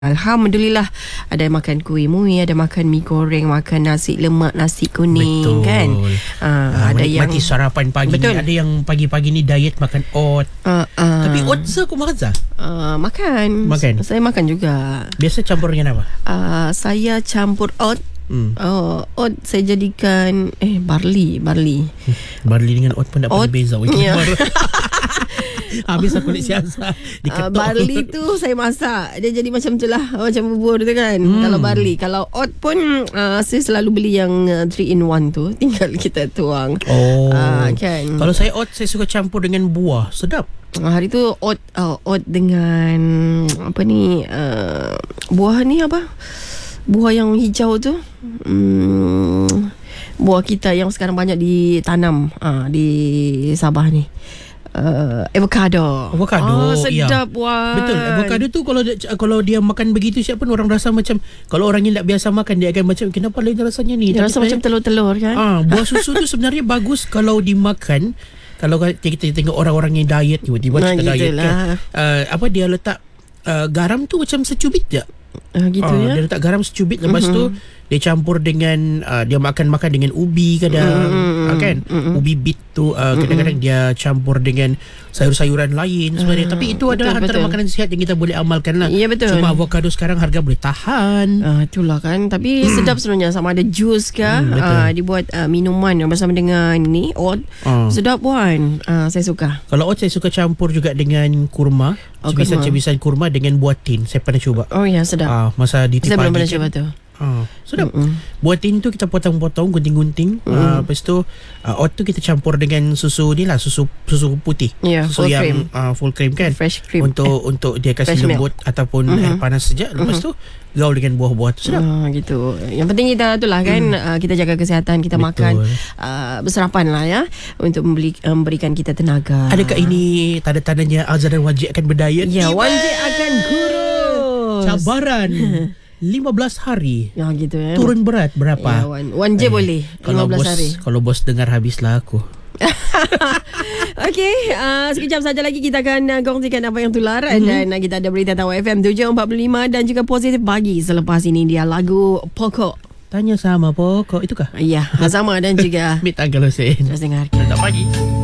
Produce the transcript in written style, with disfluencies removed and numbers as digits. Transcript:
Alhamdulillah, ada makan kuih muih, ada makan mi goreng, makan nasi lemak, nasi kuning. Betul. Kan. Ada yang menikmati sarapan pagi betul. ni. Ada yang pagi-pagi ni diet makan oat. Tapi oat kau makan tak? Makan. Saya makan juga. Biasa campur dengan apa? Saya campur oat. Oat saya jadikan barley. Barley dengan oat pun tak pernah beza. Ya. Habis aku nak siasat diketuk. Barley tu saya masak, dia jadi macam tu lah, macam bubur tu kan. Kalau barley, kalau oat pun saya selalu beli yang 3-in-1 tu, tinggal kita tuang. Kan. Kalau saya oat, saya suka campur dengan buah. Sedap. Hari tu oat dengan apa ni, buah ni apa, buah yang hijau tu, buah kita yang sekarang banyak ditanam di Sabah ni. Avocado. Sedap Wan. Betul. Avocado tu kalau dia makan begitu, siapa pun orang rasa macam, kalau orang yang tak biasa makan, dia akan macam kenapa lain rasanya ni. Dia rasa macam telur-telur kan. Buah susu tu sebenarnya bagus kalau dimakan. Kalau kita tengok orang-orang yang diet, tiba-tiba kita diet kan. Dia letak garam tu macam secubit je. Gitu ya. Dia letak garam secubit, lepas tu dia campur dengan dia makan dengan ubi kadang, kan. Ubi bit tu kadang-kadang dia campur dengan sayur-sayuran lain sebenarnya. Tapi itu adalah antara makanan sihat yang kita boleh amalkan lah. Ya, betul. Cuma avocado sekarang harga boleh tahan. Itulah kan. Tapi sedap sebenarnya. Sama ada jus ke, dibuat minuman bersama dengan ni oat. Sedap Wan. Saya suka. Kalau oat saya suka campur juga dengan kurma. Cebisan kurma dengan buah tin. Saya pernah cuba. Oh ya, sedap. Masa di saya belum pernah cuba tu. Sedap. Buah tin tu kita potong-potong, gunting-gunting. Lepas tu oat tu kita campur dengan susu ni lah, susu putih. Susu full yang cream. Full cream kan. Fresh cream. Untuk dia kasih fresh lembut milk. Ataupun air panas saja. Lepas tu gaul dengan buah-buah tu. Sedap. Gitu. Yang penting kita tu lah kan, kita jaga kesihatan, kita makan bersarapan lah ya, untuk memberikan kita tenaga. Adakah ini tanda-tandanya Azhar dan Wajib akan berdiet? Ya, Wajib akan kurus. Cabaran 15 hari. Gitu ya. Turun berat berapa? Ya, Wan je boleh 15 hari. Kalau bos dengar, habislah aku. Okey, sekejap saja lagi kita akan kongsikan apa yang tular. Dan kita ada berita tahu FM 745 dan juga Positif Pagi. Selepas ini dia lagu Pokok. Tanya sama Pokok, itu kah? Ya, sama dan juga Mit Anggal Hussein. Terus dengar. Selamat pagi.